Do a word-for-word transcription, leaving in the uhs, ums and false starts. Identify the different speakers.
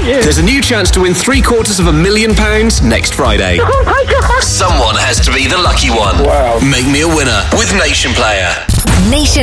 Speaker 1: you.
Speaker 2: There's a new chance to win three quarters of a million pounds next Friday. Someone has to be the lucky one.
Speaker 3: Wow.
Speaker 2: Make me a winner with Nation Player.
Speaker 4: Nation